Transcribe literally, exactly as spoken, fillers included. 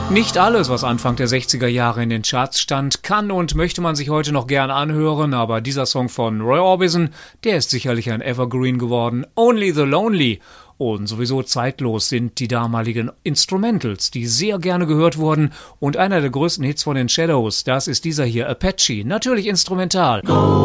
Nicht alles, was Anfang der sechziger Jahre in den Charts stand, kann und möchte man sich heute noch gern anhören, aber dieser Song von Roy Orbison, der ist sicherlich ein Evergreen geworden. Only the Lonely. Und sowieso zeitlos sind die damaligen Instrumentals, die sehr gerne gehört wurden. Und einer der größten Hits von den Shadows, das ist dieser hier, Apache, natürlich instrumental.